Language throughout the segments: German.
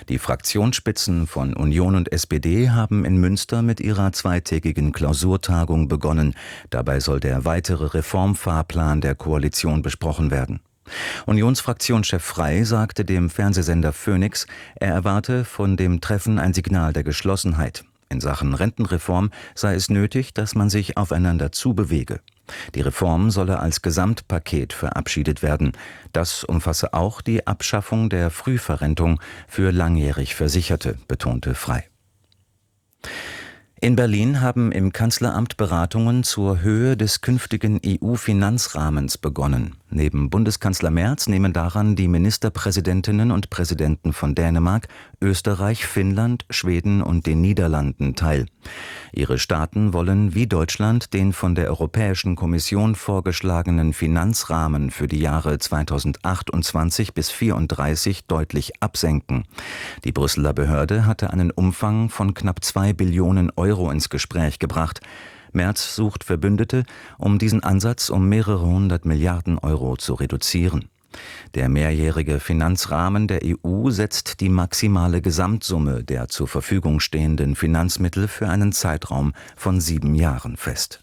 Die Fraktionsspitzen von Union und SPD haben in Münster mit ihrer zweitägigen Klausurtagung begonnen. Dabei soll der weitere Reformfahrplan der Koalition besprochen werden. Unionsfraktionschef Frey sagte dem Fernsehsender Phoenix, er erwarte von dem Treffen ein Signal der Geschlossenheit. In Sachen Rentenreform sei es nötig, dass man sich aufeinander zubewege. Die Reform solle als Gesamtpaket verabschiedet werden. Das umfasse auch die Abschaffung der Frühverrentung für langjährig Versicherte, betonte Frey. In Berlin haben im Kanzleramt Beratungen zur Höhe des künftigen EU-Finanzrahmens begonnen. Neben Bundeskanzler Merz nehmen daran die Ministerpräsidentinnen und Präsidenten von Dänemark, Österreich, Finnland, Schweden und den Niederlanden teil. Ihre Staaten wollen wie Deutschland den von der Europäischen Kommission vorgeschlagenen Finanzrahmen für die Jahre 2028 bis 2034 deutlich absenken. Die Brüsseler Behörde hatte einen Umfang von knapp 2 Billionen Euro ins Gespräch gebracht. Merz sucht Verbündete, um diesen Ansatz um mehrere hundert Milliarden Euro zu reduzieren. Der mehrjährige Finanzrahmen der EU setzt die maximale Gesamtsumme der zur Verfügung stehenden Finanzmittel für einen Zeitraum von 7 Jahren fest.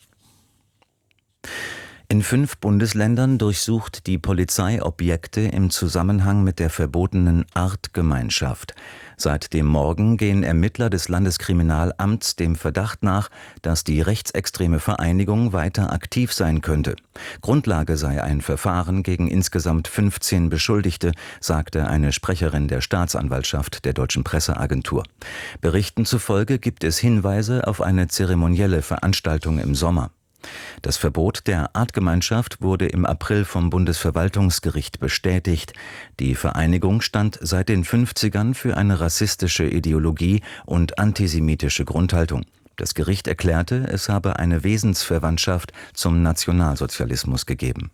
In 5 Bundesländern durchsucht die Polizei Objekte im Zusammenhang mit der verbotenen Artgemeinschaft. Seit dem Morgen gehen Ermittler des Landeskriminalamts dem Verdacht nach, dass die rechtsextreme Vereinigung weiter aktiv sein könnte. Grundlage sei ein Verfahren gegen insgesamt 15 Beschuldigte, sagte eine Sprecherin der Staatsanwaltschaft der Deutschen Presseagentur. Berichten zufolge gibt es Hinweise auf eine zeremonielle Veranstaltung im Sommer. Das Verbot der Artgemeinschaft wurde im April vom Bundesverwaltungsgericht bestätigt. Die Vereinigung stand seit den 50ern für eine rassistische Ideologie und antisemitische Grundhaltung. Das Gericht erklärte, es habe eine Wesensverwandtschaft zum Nationalsozialismus gegeben.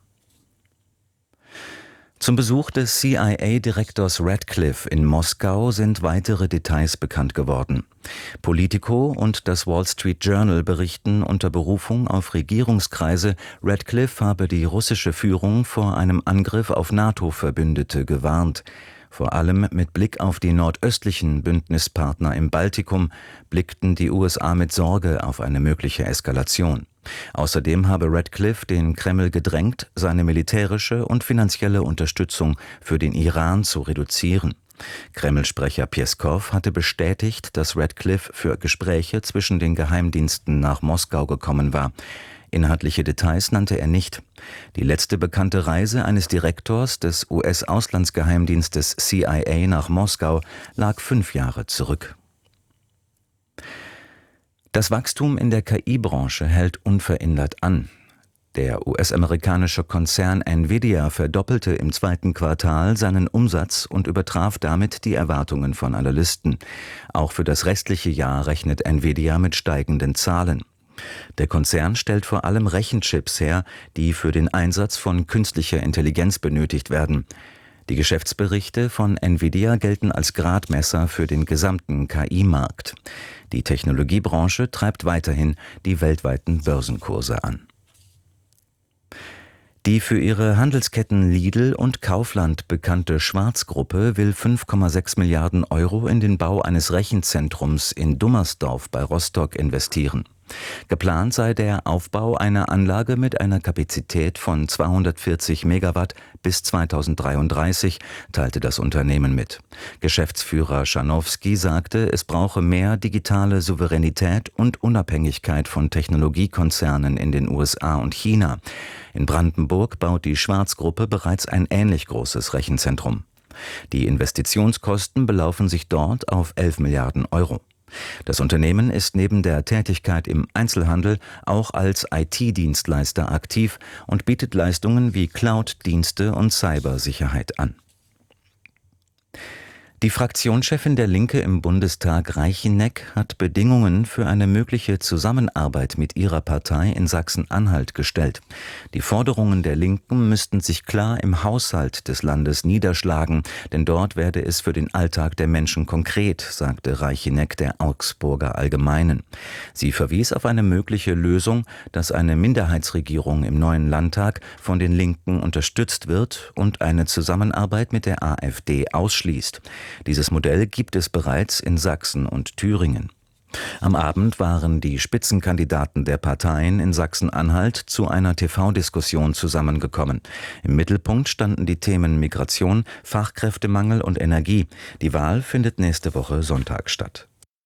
Zum Besuch des CIA-Direktors Radcliffe in Moskau sind weitere Details bekannt geworden. Politico und das Wall Street Journal berichten unter Berufung auf Regierungskreise, Radcliffe habe die russische Führung vor einem Angriff auf NATO-Verbündete gewarnt. Vor allem mit Blick auf die nordöstlichen Bündnispartner im Baltikum blickten die USA mit Sorge auf eine mögliche Eskalation. Außerdem habe Radcliffe den Kreml gedrängt, seine militärische und finanzielle Unterstützung für den Iran zu reduzieren. Kreml-Sprecher Pjeskow hatte bestätigt, dass Radcliffe für Gespräche zwischen den Geheimdiensten nach Moskau gekommen war. Inhaltliche Details nannte er nicht. Die letzte bekannte Reise eines Direktors des US-Auslandsgeheimdienstes CIA nach Moskau lag 5 Jahre zurück. Das Wachstum in der KI-Branche hält unverändert an. Der US-amerikanische Konzern Nvidia verdoppelte im 2. Quartal seinen Umsatz und übertraf damit die Erwartungen von Analysten. Auch für das restliche Jahr rechnet Nvidia mit steigenden Zahlen. Der Konzern stellt vor allem Rechenchips her, die für den Einsatz von künstlicher Intelligenz benötigt werden. Die Geschäftsberichte von Nvidia gelten als Gradmesser für den gesamten KI-Markt. Die Technologiebranche treibt weiterhin die weltweiten Börsenkurse an. Die für ihre Handelsketten Lidl und Kaufland bekannte Schwarz-Gruppe will 5,6 Milliarden Euro in den Bau eines Rechenzentrums in Dummersdorf bei Rostock investieren. Geplant sei der Aufbau einer Anlage mit einer Kapazität von 240 Megawatt bis 2033, teilte das Unternehmen mit. Geschäftsführer Schanowski sagte, es brauche mehr digitale Souveränität und Unabhängigkeit von Technologiekonzernen in den USA und China. In Brandenburg baut die Schwarz-Gruppe bereits ein ähnlich großes Rechenzentrum. Die Investitionskosten belaufen sich dort auf 11 Milliarden Euro. Das Unternehmen ist neben der Tätigkeit im Einzelhandel auch als IT-Dienstleister aktiv und bietet Leistungen wie Cloud-Dienste und Cybersicherheit an. Die Fraktionschefin der Linke im Bundestag Reicheneck hat Bedingungen für eine mögliche Zusammenarbeit mit ihrer Partei in Sachsen-Anhalt gestellt. Die Forderungen der Linken müssten sich klar im Haushalt des Landes niederschlagen, denn dort werde es für den Alltag der Menschen konkret, sagte Reicheneck der Augsburger Allgemeinen. Sie verwies auf eine mögliche Lösung, dass eine Minderheitsregierung im neuen Landtag von den Linken unterstützt wird und eine Zusammenarbeit mit der AfD ausschließt. Dieses Modell gibt es bereits in Sachsen und Thüringen. Am Abend waren die Spitzenkandidaten der Parteien in Sachsen-Anhalt zu einer TV-Diskussion zusammengekommen. Im Mittelpunkt standen die Themen Migration, Fachkräftemangel und Energie. Die Wahl findet nächste Woche Sonntag statt.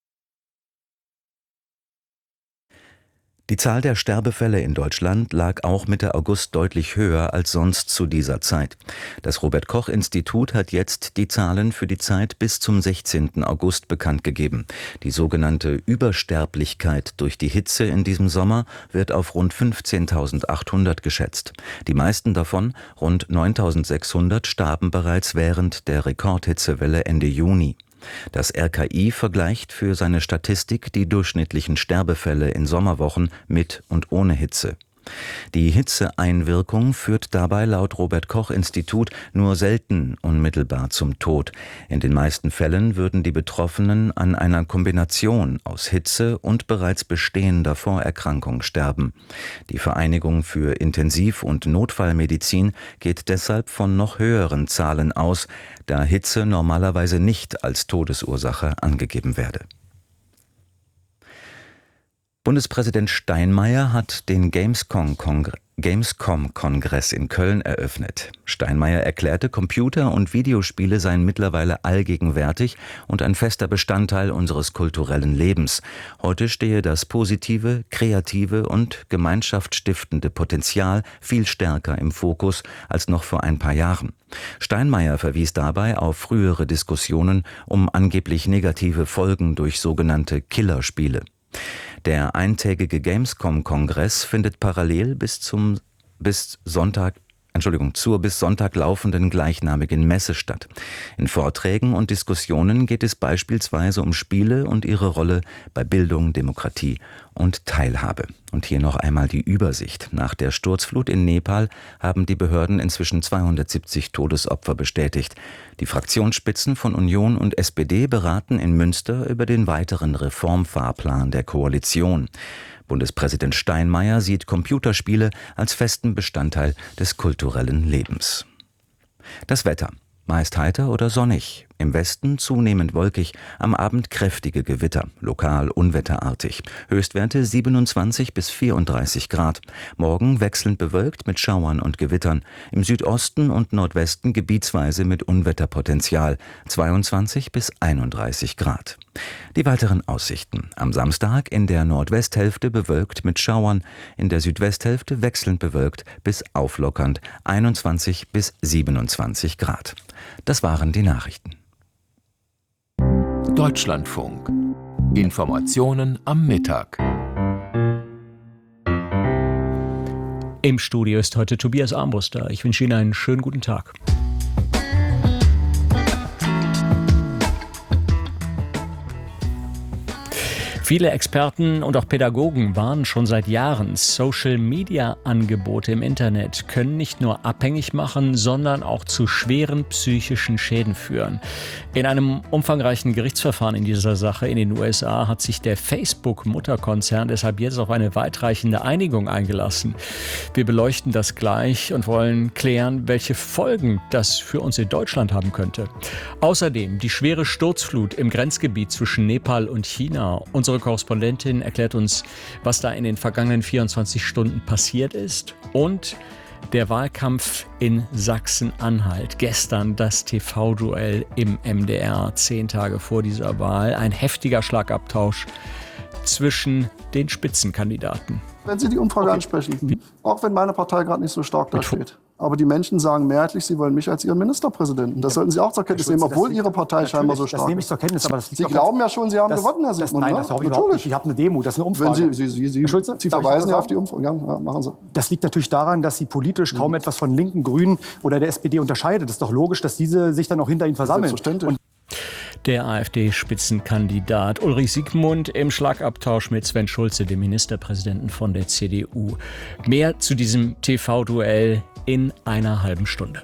Die Zahl der Sterbefälle in Deutschland lag auch Mitte August deutlich höher als sonst zu dieser Zeit. Das Robert-Koch-Institut hat jetzt die Zahlen für die Zeit bis zum 16. August bekannt gegeben. Die sogenannte Übersterblichkeit durch die Hitze in diesem Sommer wird auf rund 15.800 geschätzt. Die meisten davon, rund 9.600, starben bereits während der Rekordhitzewelle Ende Juni. Das RKI vergleicht für seine Statistik die durchschnittlichen Sterbefälle in Sommerwochen mit und ohne Hitze. Die Hitzeeinwirkung führt dabei laut Robert-Koch-Institut nur selten unmittelbar zum Tod. In den meisten Fällen würden die Betroffenen an einer Kombination aus Hitze und bereits bestehender Vorerkrankung sterben. Die Vereinigung für Intensiv- und Notfallmedizin geht deshalb von noch höheren Zahlen aus, da Hitze normalerweise nicht als Todesursache angegeben werde. Bundespräsident Steinmeier hat den Gamescom-Kongress in Köln eröffnet. Steinmeier erklärte, Computer- und Videospiele seien mittlerweile allgegenwärtig und ein fester Bestandteil unseres kulturellen Lebens. Heute stehe das positive, kreative und gemeinschaftsstiftende Potenzial viel stärker im Fokus als noch vor ein paar Jahren. Steinmeier verwies dabei auf frühere Diskussionen um angeblich negative Folgen durch sogenannte Killerspiele. Der eintägige Gamescom-Kongress findet parallel zur bis Sonntag laufenden gleichnamigen Messe statt. In Vorträgen und Diskussionen geht es beispielsweise um Spiele und ihre Rolle bei Bildung, Demokratie und Teilhabe. Und hier noch einmal die Übersicht. Nach der Sturzflut in Nepal haben die Behörden inzwischen 270 Todesopfer bestätigt. Die Fraktionsspitzen von Union und SPD beraten in Münster über den weiteren Reformfahrplan der Koalition. Bundespräsident Steinmeier sieht Computerspiele als festen Bestandteil des kulturellen Lebens. Das Wetter. Meist heiter oder sonnig. Im Westen zunehmend wolkig, am Abend kräftige Gewitter, lokal unwetterartig. Höchstwerte 27 bis 34 Grad. Morgen wechselnd bewölkt mit Schauern und Gewittern. Im Südosten und Nordwesten gebietsweise mit Unwetterpotenzial 22 bis 31 Grad. Die weiteren Aussichten. Am Samstag in der Nordwesthälfte bewölkt mit Schauern, in der Südwesthälfte wechselnd bewölkt bis auflockernd 21 bis 27 Grad. Das waren die Nachrichten. Deutschlandfunk. Informationen am Mittag. Im Studio ist heute Tobias Armbruster. Ich wünsche Ihnen einen schönen guten Tag. Viele Experten und auch Pädagogen warnen schon seit Jahren, Social-Media-Angebote im Internet können nicht nur abhängig machen, sondern auch zu schweren psychischen Schäden führen. In einem umfangreichen Gerichtsverfahren in dieser Sache in den USA hat sich der Facebook-Mutterkonzern deshalb jetzt auf eine weitreichende Einigung eingelassen. Wir beleuchten das gleich und wollen klären, welche Folgen das für uns in Deutschland haben könnte. Außerdem die schwere Sturzflut im Grenzgebiet zwischen Nepal und China. Unsere Korrespondentin erklärt uns, was da in den vergangenen 24 Stunden passiert ist. Und der Wahlkampf in Sachsen-Anhalt. Gestern das TV-Duell im MDR, 10 Tage vor dieser Wahl. Ein heftiger Schlagabtausch zwischen den Spitzenkandidaten. Wenn Sie die Umfrage ansprechen, auch wenn meine Partei gerade nicht so stark da steht. Aber die Menschen sagen mehrheitlich, sie wollen mich als ihren Ministerpräsidenten. Das sollten Sie auch zur Kenntnis nehmen, obwohl Ihre Partei scheinbar so stark ist. Das nehme ich zur Kenntnis, aber das liegt Sie glauben ja schon, Sie haben gewonnen, Herr Siegmund. Nein, das glaube ich überhaupt nicht. Ich habe eine Demo, das ist eine Umfrage. Sie verweisen ja auf die Umfrage. Ja, machen Sie. Das liegt natürlich daran, dass Sie politisch kaum etwas von Linken, Grünen oder der SPD unterscheidet. Es ist doch logisch, dass diese sich dann auch hinter Ihnen versammeln. Selbstverständlich. Der AfD-Spitzenkandidat Ulrich Siegmund im Schlagabtausch mit Sven Schulze, dem Ministerpräsidenten von der CDU. Mehr zu diesem TV-Duell in einer halben Stunde.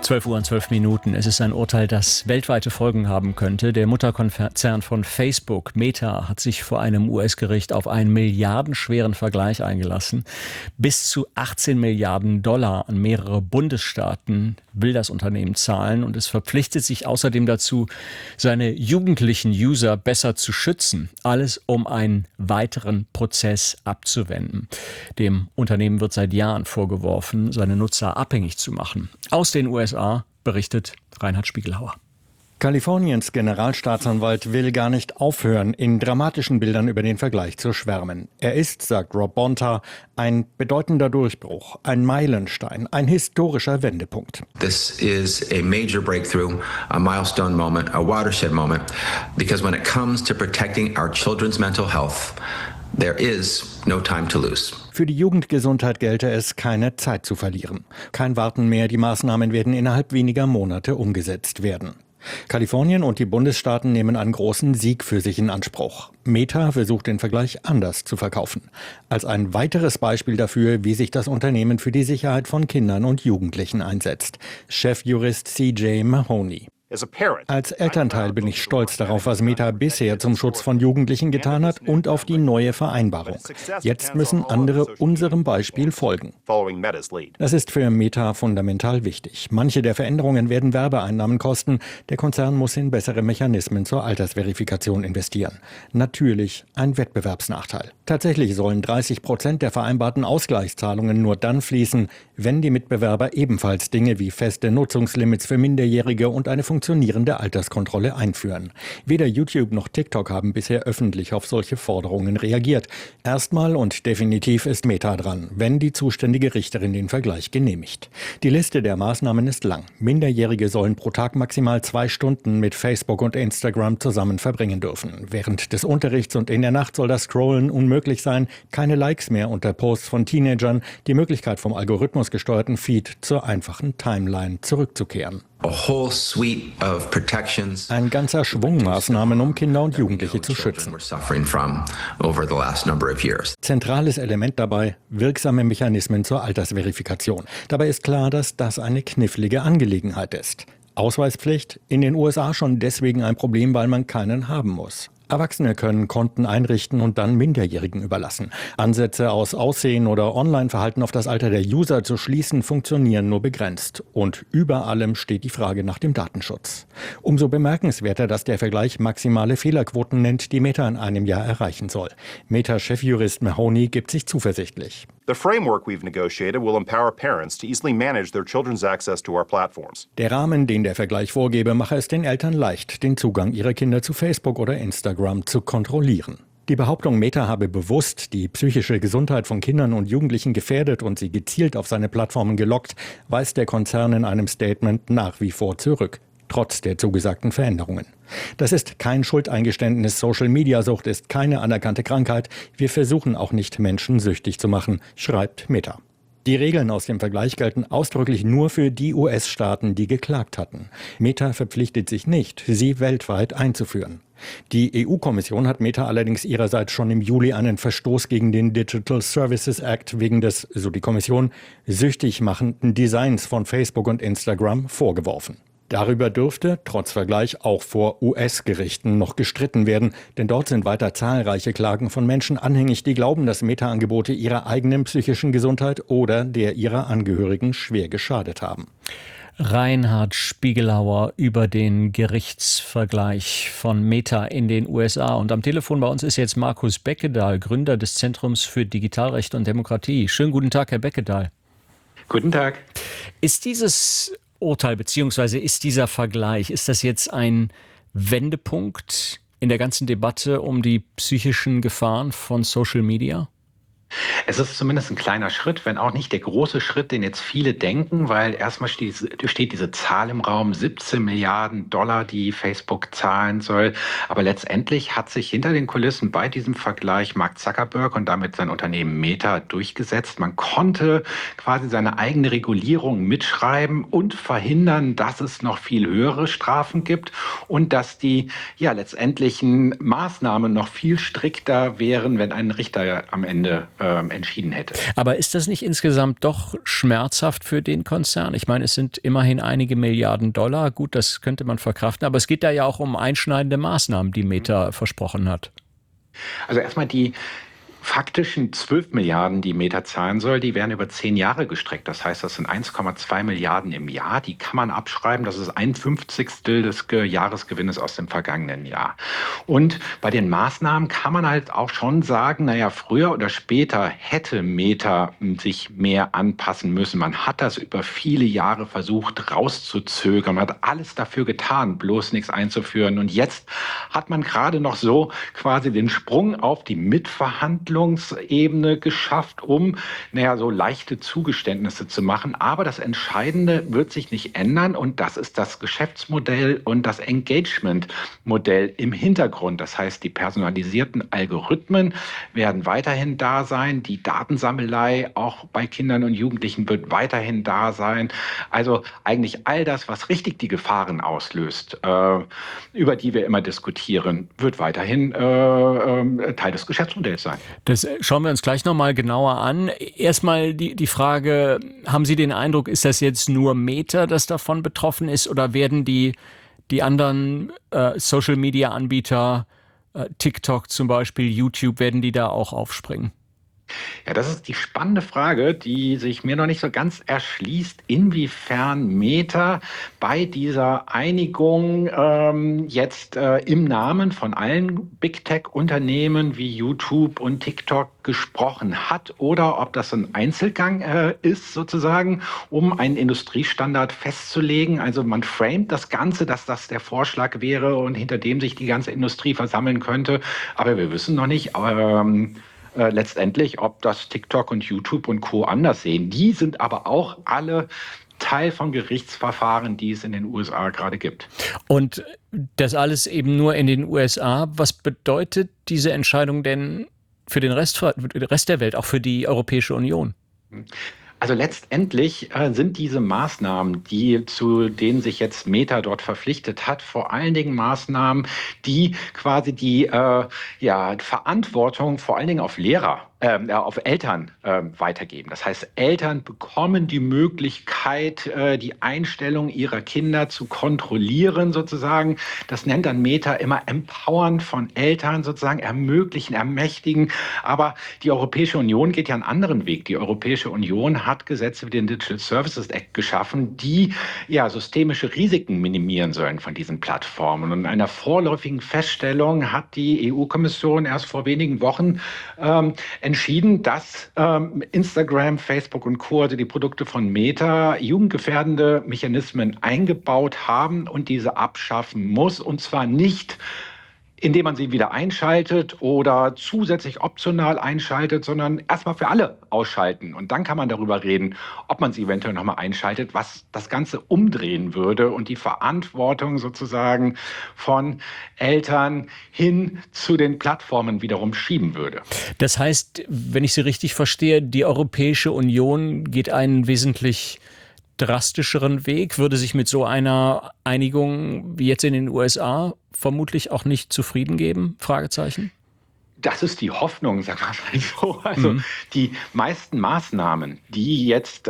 12:12 Uhr. Es ist ein Urteil, das weltweite Folgen haben könnte. Der Mutterkonzern von Facebook, Meta, hat sich vor einem US-Gericht auf einen milliardenschweren Vergleich eingelassen. Bis zu 18 Milliarden Dollar an mehrere Bundesstaaten will das Unternehmen zahlen und es verpflichtet sich außerdem dazu, seine jugendlichen User besser zu schützen. Alles, um einen weiteren Prozess abzuwenden. Dem Unternehmen wird seit Jahren vorgeworfen, seine Nutzer abhängig zu machen. Aus den USA berichtet Reinhard Spiegelhauer. Kaliforniens Generalstaatsanwalt will gar nicht aufhören, in dramatischen Bildern über den Vergleich zu schwärmen. Er ist, sagt Rob Bonta, ein bedeutender Durchbruch, ein Meilenstein, ein historischer Wendepunkt. This is a major breakthrough, a milestone moment, a watershed moment, because when it comes to protecting our children's mental health, there is no time to lose. Für die Jugendgesundheit gelte es, keine Zeit zu verlieren. Kein Warten mehr, die Maßnahmen werden innerhalb weniger Monate umgesetzt werden. Kalifornien und die Bundesstaaten nehmen einen großen Sieg für sich in Anspruch. Meta versucht den Vergleich anders zu verkaufen. Als ein weiteres Beispiel dafür, wie sich das Unternehmen für die Sicherheit von Kindern und Jugendlichen einsetzt. Chefjurist CJ Mahoney. Als Elternteil bin ich stolz darauf, was Meta bisher zum Schutz von Jugendlichen getan hat und auf die neue Vereinbarung. Jetzt müssen andere unserem Beispiel folgen. Das ist für Meta fundamental wichtig. Manche der Veränderungen werden Werbeeinnahmen kosten. Der Konzern muss in bessere Mechanismen zur Altersverifikation investieren. Natürlich ein Wettbewerbsnachteil. Tatsächlich sollen 30% der vereinbarten Ausgleichszahlungen nur dann fließen, wenn die Mitbewerber ebenfalls Dinge wie feste Nutzungslimits für Minderjährige und eine funktionierende Alterskontrolle einführen. Weder YouTube noch TikTok haben bisher öffentlich auf solche Forderungen reagiert. Erstmal und definitiv ist Meta dran, wenn die zuständige Richterin den Vergleich genehmigt. Die Liste der Maßnahmen ist lang. Minderjährige sollen pro Tag maximal 2 Stunden mit Facebook und Instagram zusammen verbringen dürfen. Während des Unterrichts und in der Nacht soll das Scrollen unmöglich sein. Keine Likes mehr unter Posts von Teenagern. Die Möglichkeit, vom Algorithmus gesteuerten Feed zur einfachen Timeline zurückzukehren. Ein ganzer Schwung Maßnahmen, um Kinder und Jugendliche zu schützen. Zentrales Element dabei, wirksame Mechanismen zur Altersverifikation. Dabei ist klar, dass das eine knifflige Angelegenheit ist. Ausweispflicht in den USA schon deswegen ein Problem, weil man keinen haben muss. Erwachsene können Konten einrichten und dann Minderjährigen überlassen. Ansätze aus Aussehen oder Online-Verhalten auf das Alter der User zu schließen, funktionieren nur begrenzt. Und über allem steht die Frage nach dem Datenschutz. Umso bemerkenswerter, dass der Vergleich maximale Fehlerquoten nennt, die Meta in einem Jahr erreichen soll. Meta-Chefjurist Mahoney gibt sich zuversichtlich. The framework we've negotiated will empower parents to easily manage their children's access to our platforms. Der Rahmen, den der Vergleich vorgebe, mache es den Eltern leicht, den Zugang ihrer Kinder zu Facebook oder Instagram zu kontrollieren. Die Behauptung, Meta habe bewusst die psychische Gesundheit von Kindern und Jugendlichen gefährdet und sie gezielt auf seine Plattformen gelockt, weist der Konzern in einem Statement nach wie vor zurück. Trotz der zugesagten Veränderungen. Das ist kein Schuldeingeständnis. Social-Media-Sucht ist keine anerkannte Krankheit. Wir versuchen auch nicht, Menschen süchtig zu machen, schreibt Meta. Die Regeln aus dem Vergleich gelten ausdrücklich nur für die US-Staaten, die geklagt hatten. Meta verpflichtet sich nicht, sie weltweit einzuführen. Die EU-Kommission hat Meta allerdings ihrerseits schon im Juli einen Verstoß gegen den Digital Services Act wegen des, so die Kommission, süchtig machenden Designs von Facebook und Instagram vorgeworfen. Darüber dürfte, trotz Vergleich, auch vor US-Gerichten noch gestritten werden, denn dort sind weiter zahlreiche Klagen von Menschen anhängig, die glauben, dass Meta-Angebote ihrer eigenen psychischen Gesundheit oder der ihrer Angehörigen schwer geschadet haben. Reinhard Spiegelhauer über den Gerichtsvergleich von Meta in den USA. Und am Telefon bei uns ist jetzt Markus Beckedahl, Gründer des Zentrums für Digitalrecht und Demokratie. Schönen guten Tag, Herr Beckedahl. Guten Tag. Ist dieses Urteil bzw. ist dieser Vergleich, ist das jetzt ein Wendepunkt in der ganzen Debatte um die psychischen Gefahren von Social Media? Es ist zumindest ein kleiner Schritt, wenn auch nicht der große Schritt, den jetzt viele denken, weil erstmal steht diese Zahl im Raum, 17 Milliarden Dollar, die Facebook zahlen soll. Aber letztendlich hat sich hinter den Kulissen bei diesem Vergleich Mark Zuckerberg und damit sein Unternehmen Meta durchgesetzt. Man konnte quasi seine eigene Regulierung mitschreiben und verhindern, dass es noch viel höhere Strafen gibt und dass die letztendlichen Maßnahmen noch viel strikter wären, wenn ein Richter am Ende entschieden hätte. Aber ist das nicht insgesamt doch schmerzhaft für den Konzern? Ich meine, es sind immerhin einige Milliarden Dollar. Gut, das könnte man verkraften, aber es geht da ja auch um einschneidende Maßnahmen, die Meta versprochen hat. Also erstmal die faktischen 12 Milliarden, die Meta zahlen soll, die werden über 10 Jahre gestreckt. Das heißt, das sind 1,2 Milliarden im Jahr. Die kann man abschreiben. Das ist 1/50 des Jahresgewinnes aus dem vergangenen Jahr. Und bei den Maßnahmen kann man halt auch schon sagen, naja, früher oder später hätte Meta sich mehr anpassen müssen. Man hat das über viele Jahre versucht rauszuzögern. Man hat alles dafür getan, bloß nichts einzuführen. Und jetzt hat man gerade noch so quasi den Sprung auf die Mitverhandlungsebene geschafft, um so leichte Zugeständnisse zu machen. Aber das Entscheidende wird sich nicht ändern und das ist das Geschäftsmodell und das Engagement-Modell im Hintergrund. Das heißt, die personalisierten Algorithmen werden weiterhin da sein. Die Datensammelei auch bei Kindern und Jugendlichen wird weiterhin da sein. Also eigentlich all das, was richtig die Gefahren auslöst, über die wir immer diskutieren, wird weiterhin Teil des Geschäftsmodells sein. Das schauen wir uns gleich nochmal genauer an. Erstmal die Frage, haben Sie den Eindruck, ist das jetzt nur Meta, das davon betroffen ist, oder werden die anderen Social-Media-Anbieter, TikTok zum Beispiel, YouTube, werden die da auch aufspringen? Ja, das ist die spannende Frage, die sich mir noch nicht so ganz erschließt, inwiefern Meta bei dieser Einigung jetzt im Namen von allen Big Tech-Unternehmen wie YouTube und TikTok gesprochen hat oder ob das ein Einzelgang ist sozusagen, um einen Industriestandard festzulegen. Also man framet das Ganze, dass das der Vorschlag wäre und hinter dem sich die ganze Industrie versammeln könnte. Aber wir wissen noch nicht, letztendlich, ob das TikTok und YouTube und Co. anders sehen. Die sind aber auch alle Teil von Gerichtsverfahren, die es in den USA gerade gibt. Und das alles eben nur in den USA. Was bedeutet diese Entscheidung denn für den Rest der Welt, auch für die Europäische Union? Also letztendlich sind diese Maßnahmen, zu denen sich jetzt Meta dort verpflichtet hat, vor allen Dingen Maßnahmen, die quasi die Verantwortung vor allen Dingen auf Eltern weitergeben. Das heißt, Eltern bekommen die Möglichkeit, die Einstellung ihrer Kinder zu kontrollieren sozusagen. Das nennt dann Meta immer Empowern von Eltern sozusagen, ermöglichen, ermächtigen. Aber die Europäische Union geht ja einen anderen Weg. Die Europäische Union hat Gesetze wie den Digital Services Act geschaffen, die systemische Risiken minimieren sollen von diesen Plattformen. Und in einer vorläufigen Feststellung hat die EU-Kommission erst vor wenigen Wochen entschieden, dass Instagram, Facebook und Co., also die Produkte von Meta, jugendgefährdende Mechanismen eingebaut haben und diese abschaffen muss. Und zwar nicht, indem man sie wieder einschaltet oder zusätzlich optional einschaltet, sondern erstmal für alle ausschalten. Und dann kann man darüber reden, ob man sie eventuell nochmal einschaltet, was das Ganze umdrehen würde und die Verantwortung sozusagen von Eltern hin zu den Plattformen wiederum schieben würde. Das heißt, wenn ich Sie richtig verstehe, die Europäische Union geht einen wesentlich drastischeren Weg, würde sich mit so einer Einigung wie jetzt in den USA vermutlich auch nicht zufrieden geben? Fragezeichen. Das ist die Hoffnung, sagen wir mal so. Also die meisten Maßnahmen, die jetzt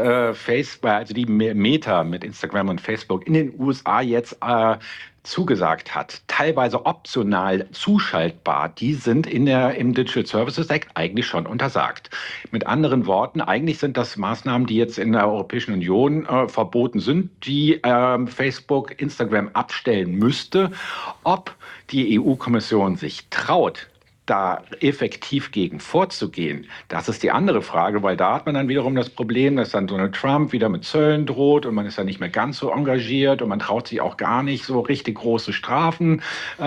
die Meta mit Instagram und Facebook in den USA jetzt zugesagt hat, teilweise optional zuschaltbar, die sind im Digital Services Act eigentlich schon untersagt. Mit anderen Worten, eigentlich sind das Maßnahmen, die jetzt in der Europäischen Union verboten sind, die Facebook, Instagram abstellen müsste. Ob die EU-Kommission sich traut, da effektiv gegen vorzugehen, das ist die andere Frage, weil da hat man dann wiederum das Problem, dass dann Donald Trump wieder mit Zöllen droht und man ist dann nicht mehr ganz so engagiert und man traut sich auch gar nicht so richtig große Strafen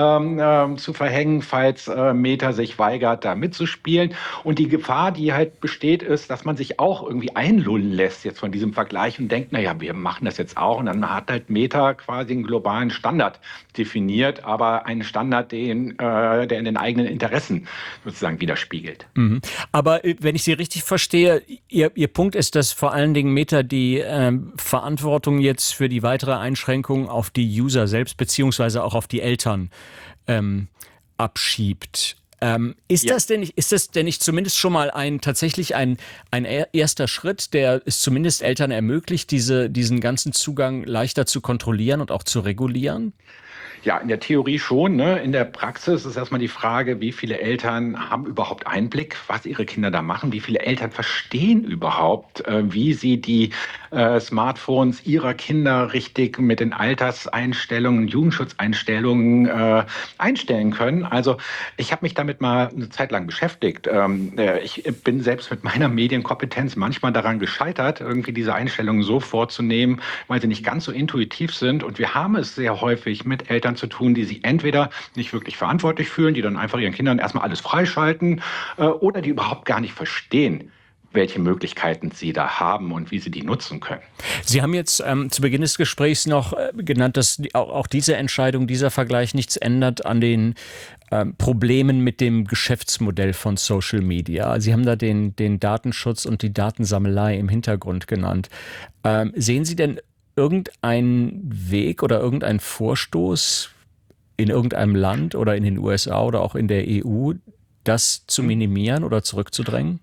zu verhängen, falls Meta sich weigert, da mitzuspielen. Und die Gefahr, die halt besteht, ist, dass man sich auch irgendwie einlullen lässt jetzt von diesem Vergleich und denkt, naja, wir machen das jetzt auch. Und dann hat halt Meta quasi einen globalen Standard definiert, aber einen Standard, der in den eigenen Interessen sozusagen widerspiegelt. Aber wenn ich Sie richtig verstehe, Ihr Punkt ist, dass vor allen Dingen Meta die Verantwortung jetzt für die weitere Einschränkung auf die User selbst beziehungsweise auch auf die Eltern abschiebt. Ist das denn nicht zumindest schon mal tatsächlich ein erster Schritt, der es zumindest Eltern ermöglicht, diesen ganzen Zugang leichter zu kontrollieren und auch zu regulieren? Ja, in der Theorie schon. Ne? In der Praxis ist erstmal die Frage, wie viele Eltern haben überhaupt Einblick, was ihre Kinder da machen? Wie viele Eltern verstehen überhaupt, wie sie die Smartphones ihrer Kinder richtig mit den Alterseinstellungen, Jugendschutzeinstellungen einstellen können? Also ich habe mich damit mal eine Zeit lang beschäftigt. Ich bin selbst mit meiner Medienkompetenz manchmal daran gescheitert, irgendwie diese Einstellungen so vorzunehmen, weil sie nicht ganz so intuitiv sind. Und wir haben es sehr häufig mit Eltern zu tun, die sich entweder nicht wirklich verantwortlich fühlen, die dann einfach ihren Kindern erstmal alles freischalten oder die überhaupt gar nicht verstehen, welche Möglichkeiten sie da haben und wie sie die nutzen können. Sie haben jetzt zu Beginn des Gesprächs noch genannt, dass auch diese Entscheidung, dieser Vergleich nichts ändert an den Problemen mit dem Geschäftsmodell von Social Media. Sie haben da den Datenschutz und die Datensammelei im Hintergrund genannt. Sehen Sie denn irgendeinen Weg oder irgendeinen Vorstoß in irgendeinem Land oder in den USA oder auch in der EU, das zu minimieren oder zurückzudrängen?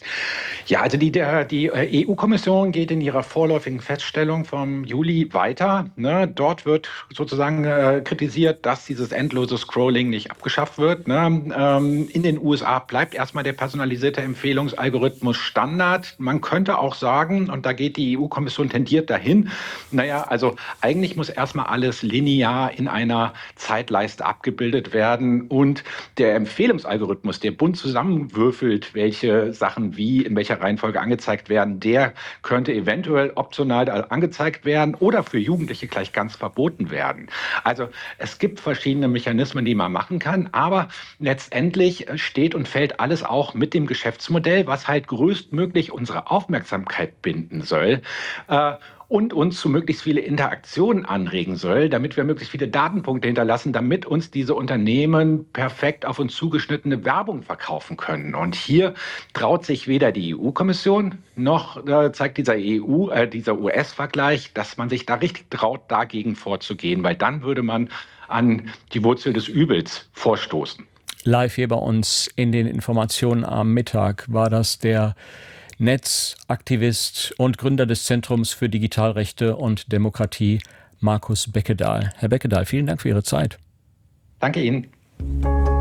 Ja, also die EU-Kommission geht in ihrer vorläufigen Feststellung vom Juli weiter. Ne? Dort wird sozusagen kritisiert, dass dieses endlose Scrolling nicht abgeschafft wird. Ne? In den USA bleibt erstmal der personalisierte Empfehlungsalgorithmus Standard. Man könnte auch sagen, und da geht die EU-Kommission tendiert dahin, also eigentlich muss erstmal alles linear in einer Zeitleiste abgebildet werden und der Empfehlungsalgorithmus, der bunt zusammenwürfelt, welche Sachen wie in welcher Reihenfolge angezeigt werden, der könnte eventuell optional angezeigt werden oder für Jugendliche gleich ganz verboten werden. Also es gibt verschiedene Mechanismen, die man machen kann, aber letztendlich steht und fällt alles auch mit dem Geschäftsmodell, was halt größtmöglich unsere Aufmerksamkeit binden soll. Und uns zu möglichst viele Interaktionen anregen soll, damit wir möglichst viele Datenpunkte hinterlassen, damit uns diese Unternehmen perfekt auf uns zugeschnittene Werbung verkaufen können. Und hier traut sich weder die EU-Kommission noch zeigt dieser US-Vergleich, dass man sich da richtig traut, dagegen vorzugehen, weil dann würde man an die Wurzel des Übels vorstoßen. Live hier bei uns in den Informationen am Mittag war das der Netzaktivist und Gründer des Zentrums für Digitalrechte und Demokratie, Markus Beckedahl. Herr Beckedahl, vielen Dank für Ihre Zeit. Danke Ihnen.